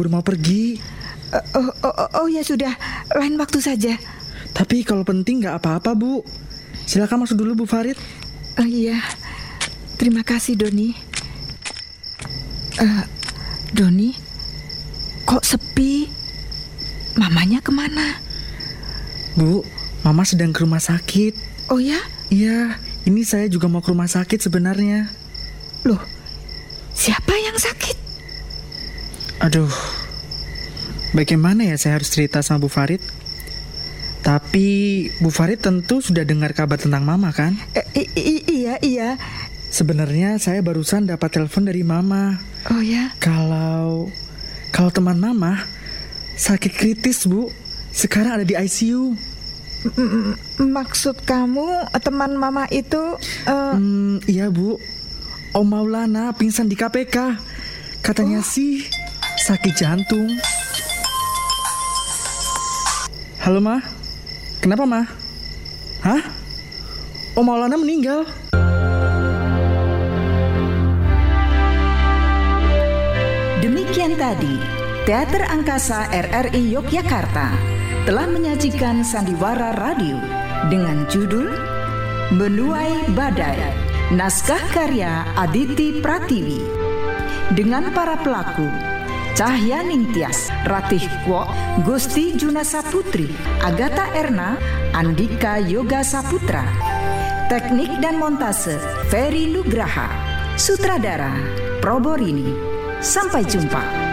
Baru mau pergi. Oh ya sudah, lain waktu saja. Tapi kalau penting nggak apa-apa, Bu. Silakan masuk dulu, Bu Farid. Iya, terima kasih Doni. Doni, kok sepi? Mamanya kemana? Bu, Mama sedang ke rumah sakit. Oh ya? Iya, ini saya juga mau ke rumah sakit sebenarnya. Loh, siapa yang sakit? Aduh, bagaimana ya saya harus cerita sama Bu Farid? Tapi Bu Farid tentu sudah dengar kabar tentang Mama kan? Iya. Sebenarnya saya barusan dapat telepon dari Mama. Oh ya? Kalau teman Mama sakit kritis, Bu. Sekarang ada di ICU. Maksud kamu teman Mama itu? Iya, Bu. Om Maulana pingsan di KPK. Katanya sih sakit jantung. Halo, Ma. Kenapa, Ma? Hah? Om Maulana meninggal. Demikian tadi, Teater Angkasa RRI Yogyakarta telah menyajikan sandiwara radio dengan judul Menuai Badai, naskah karya Aditi Pratiwi, dengan para pelaku Cahya Ningtyas, Ratih Kwok, Gusti Junasa Putri, Agatha Erna, Andika Yoga Saputra. Teknik dan montase Ferry Nugraha. Sutradara Proborini. Sampai jumpa.